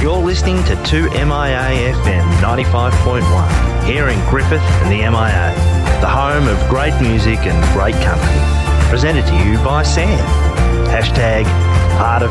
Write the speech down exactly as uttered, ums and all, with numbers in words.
You're listening to two M I A F M ninety-five point one, here in Griffith and the M I A, the home of great music and great company. Presented to you by Sam. Hashtag Art of